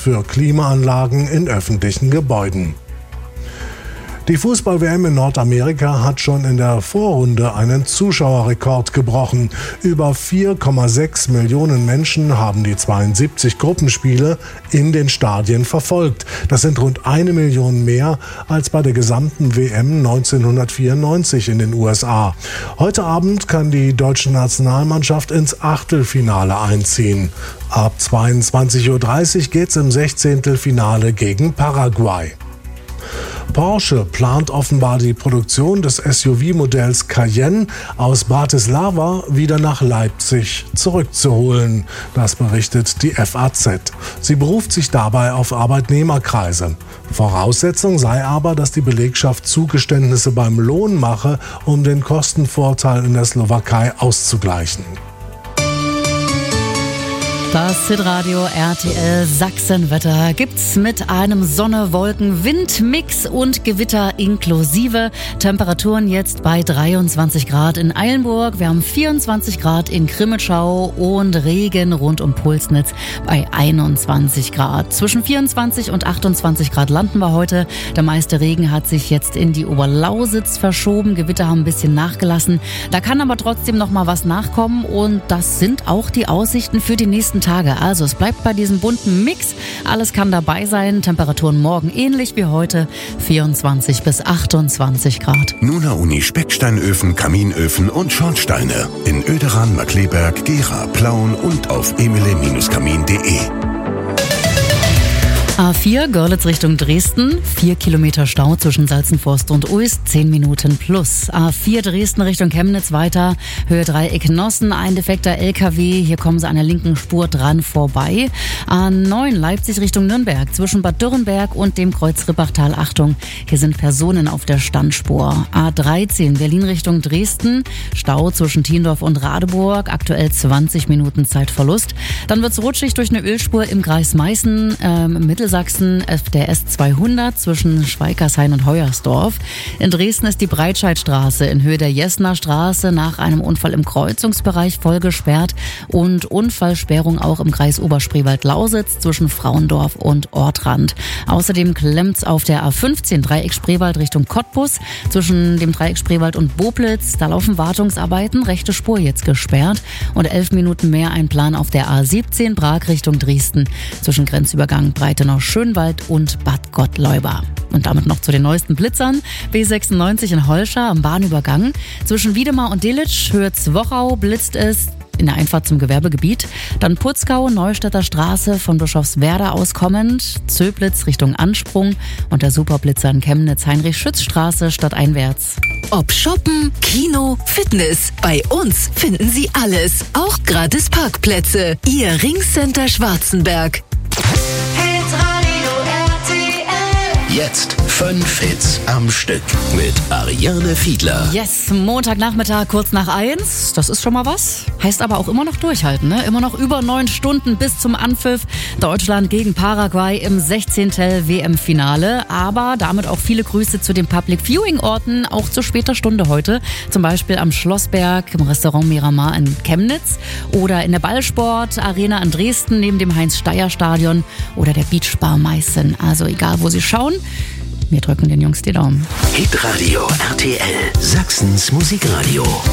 für Klimaanlagen in öffentlichen Gebäuden. Die Fußball-WM in Nordamerika hat schon in der Vorrunde einen Zuschauerrekord gebrochen. Über 4,6 Millionen Menschen haben die 72 Gruppenspiele in den Stadien verfolgt. Das sind rund 1 Million mehr als bei der gesamten WM 1994 in den USA. Heute Abend kann die deutsche Nationalmannschaft ins Achtelfinale einziehen. Ab 22:30 Uhr geht's im 16. Finale gegen Paraguay. Porsche plant offenbar die Produktion des SUV-Modells Cayenne aus Bratislava wieder nach Leipzig zurückzuholen. Das berichtet die FAZ. Sie beruft sich dabei auf Arbeitnehmerkreise. Voraussetzung sei aber, dass die Belegschaft Zugeständnisse beim Lohn mache, um den Kostenvorteil in der Slowakei auszugleichen. Das Hitradio RTL Sachsenwetter gibt's mit einem Sonne-Wolken-Wind-Mix und Gewitter inklusive. Temperaturen jetzt bei 23 Grad in Eilenburg. Wir haben 24 Grad in Crimmitschau und Regen rund um Pulsnitz bei 21 Grad. Zwischen 24 und 28 Grad landen wir heute. Der meiste Regen hat sich jetzt in die Oberlausitz verschoben. Gewitter haben ein bisschen nachgelassen. Da kann aber trotzdem noch mal was nachkommen und das sind auch die Aussichten für die nächsten Tage. Also es bleibt bei diesem bunten Mix. Alles kann dabei sein. Temperaturen morgen ähnlich wie heute. 24 bis 28 Grad. Nuna Uni Specksteinöfen, Kaminöfen und Schornsteine. In Oederan, Markleberg, Gera, Plauen und auf emile-kamin.de. A4 Görlitz Richtung Dresden, 4 Kilometer Stau zwischen Salzenforst und Uist, 10 Minuten plus. A4 Dresden Richtung Chemnitz weiter, Höhe Dreieck Nossen, ein defekter LKW, hier kommen sie an der linken Spur dran vorbei. A9 Leipzig Richtung Nürnberg, zwischen Bad Dürrenberg und dem Kreuz Rippachtal, Achtung, hier sind Personen auf der Standspur. A13 Berlin Richtung Dresden, Stau zwischen Thiendorf und Radeburg, aktuell 20 Minuten Zeitverlust. Dann wird's rutschig durch eine Ölspur im Kreis Meißen, Mittelsachsen, der S200 zwischen Schweikershain und Heuersdorf. In Dresden ist die Breitscheidstraße in Höhe der Jessener Straße nach einem Unfall im Kreuzungsbereich voll gesperrt und Unfallsperrung auch im Kreis Oberspreewald-Lausitz zwischen Frauendorf und Ortrand. Außerdem klemmt's auf der A15 Dreieck Spreewald Richtung Cottbus zwischen dem Dreieck Spreewald und Boblitz. Da laufen Wartungsarbeiten, rechte Spur jetzt gesperrt und 11 Minuten mehr ein Plan auf der A17 Prag Richtung Dresden zwischen Grenzübergang Breitenau Schönwald und Bad Gottleuba. Und damit noch zu den neuesten Blitzern. B96 in Holscha am Bahnübergang. Zwischen Wiedemar und Delitzsch, Höhe Zwochau, blitzt es in der Einfahrt zum Gewerbegebiet. Dann Putzgau, Neustädter Straße von Bischofswerda aus kommend, Zöblitz Richtung Ansprung und der Superblitzer in Chemnitz, Heinrich-Schütz-Straße stadteinwärts. Ob Shoppen, Kino, Fitness, bei uns finden Sie alles. Auch gratis Parkplätze. Ihr Ringcenter Schwarzenberg. Jetzt 5 Hits am Stück mit Ariane Fiedler. Yes, Montagnachmittag kurz nach 1. Das ist schon mal was. Heißt aber auch immer noch durchhalten, ne? Immer noch über 9 Stunden bis zum Anpfiff. Deutschland gegen Paraguay im 16. WM-Finale. Aber damit auch viele Grüße zu den Public-Viewing-Orten, auch zu später Stunde heute. Zum Beispiel am Schlossberg, im Restaurant Miramar in Chemnitz oder in der Ballsport-Arena in Dresden neben dem Heinz-Steyer-Stadion oder der Beachbar Meißen. Also egal, wo Sie schauen, wir drücken den Jungs die Daumen. Hitradio RTL, Sachsens Musikradio.